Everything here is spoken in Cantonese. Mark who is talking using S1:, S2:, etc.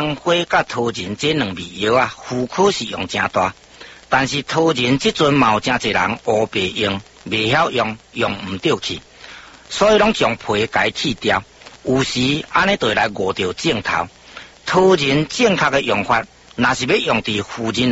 S1: 红花甲桃仁这两味药啊，负荷是用真大，但是桃仁即阵嘛有真侪人乌白用，未晓用，用唔对去，所以拢将皮解去掉。有时安尼就会来误着镜头。桃仁正确的用法，若是要用伫妇人